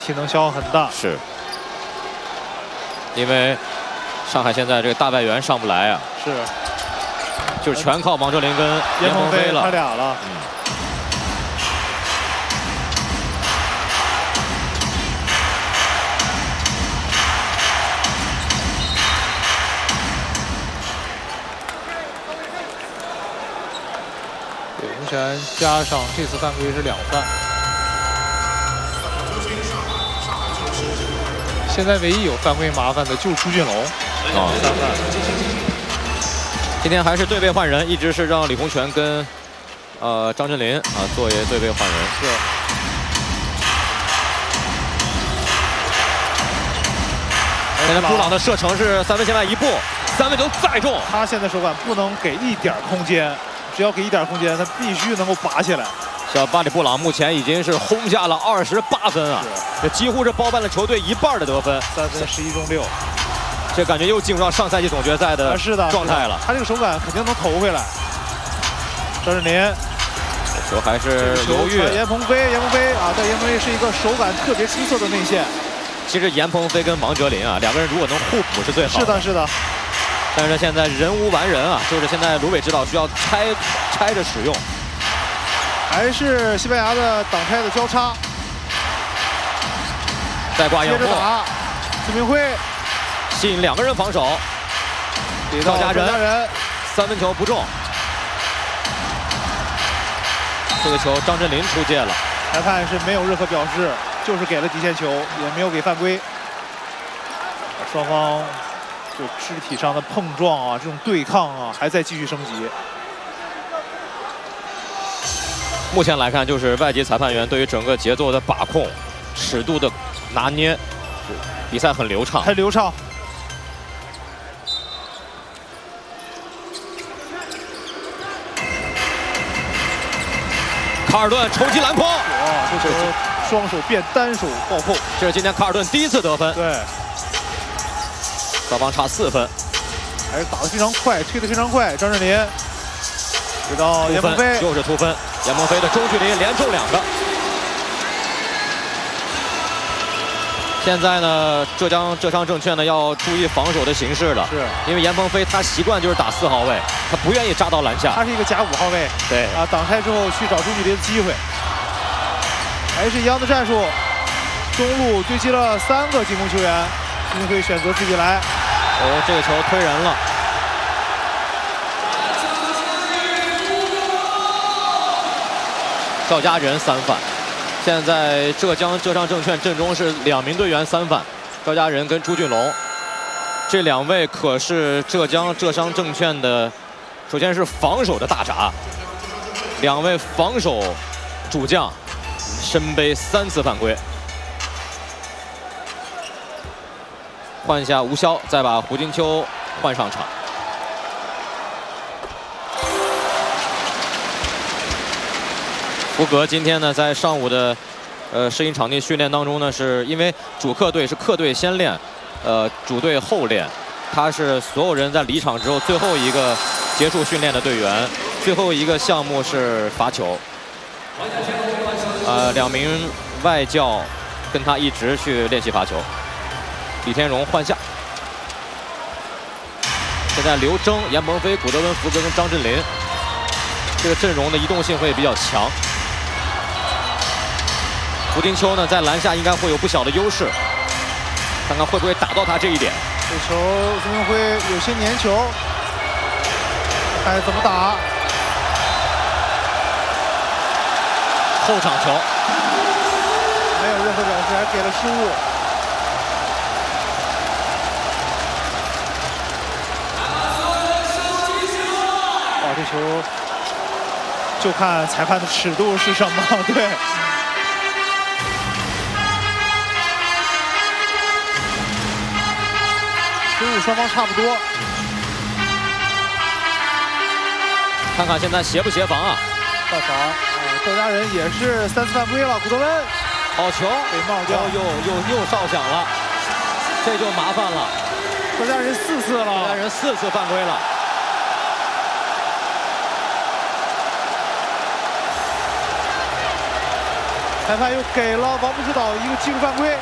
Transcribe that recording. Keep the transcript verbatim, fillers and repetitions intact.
体能消耗很大。 是，因为上海现在这个大外援上不来啊。 是， 就是全靠王哲林跟严鹏飞了。 他俩了。 嗯。 对，目前加上这次犯规是两犯。现在唯一有犯规麻烦的就是朱俊龙，哦，三犯。 今天还是对位换人，一直是让李洪权跟呃张镇麟啊作为对位换人。 是。 现在布朗的射程是三分线外一步，三分球再中。 他现在手感不能给一点空间。 只要给一点空间，他必须能够拔起来。 小巴里布朗目前已经是轰下了二十八分啊，这几乎是包办了球队一半的得分。 三分十一中六， 这感觉又进入到上赛季总决赛的状态了。 他这个手感肯定能投回来。张镇麟， 球还是犹豫。 严鹏飞，严鹏飞啊，但严鹏飞是一个手感特别出色的内线。 其实严鹏飞跟王哲林啊，两个人如果能互补是最好的。 是的，是的。 但是现在人无完人啊，就是现在卢伟指导需要拆拆着使用， 还是西班牙的挡拆的交叉， 再挂掩护， 朱明辉吸引两个人防守，赵家人三分球不中，这个球张镇麟出界了， 裁判是没有任何表示，就是给了底线球，也没有给犯规，双方。 就肢体上的碰撞啊，这种对抗啊，还在继续升级。 目前来看，就是外籍裁判员对于整个节奏的把控、尺度的拿捏，比赛很流畅， 很流畅。 卡尔顿冲击篮筐， 哇，这球双手变单手暴扣， 这是今天卡尔顿第一次得分。 对。 双方差四分， 还是打得非常快，推得非常快。张镇麟，直到严鹏飞， 又是突分。严鹏飞的中距离连中两个。现在呢，浙江浙商证券呢要注意防守的形势了， 是因为严鹏飞他习惯就是打四号位，他不愿意扎到篮下。 他是一个假五号位， 对啊，挡拆之后去找中距离的机会。还是一样的战术，中路堆积了三个进攻球员，金辉选择自己来。 哦，这个球推人了。赵家人三犯，现在浙江浙商证券阵中是两名队员三犯，赵家人跟朱俊龙，这两位可是浙江浙商证券的，首先是防守的大闸，两位防守主将，身背三次犯规。 换下吴潇，再把胡金秋换上场。福格今天呢，在上午的呃适应场地训练当中呢，是因为主客队是客队先练，呃主队后练，他是所有人在离场之后最后一个结束训练的队员，最后一个项目是罚球。呃，两名外教跟他一直去练习罚球。 李天荣换下，现在刘铮、严鹏飞、古德温、福格跟张镇麟，这个阵容的移动性会比较强。胡金秋呢，在篮下应该会有不小的优势，看看会不会打到他这一点。 这球朱明辉有些粘球，看怎么打。 后场球， 没有任何表示，还给了失误。 这球就看裁判的尺度是什么，对。失误双方差不多。 看看现在协不协防啊？ 到防，啊，赵家人也是三次犯规了。古德温， 好球， 被帽掉， 又又又哨响了，这就麻烦了。 赵家人四次了， 赵家人四次犯规了。 看裁判又给了王不知道一个技术犯规。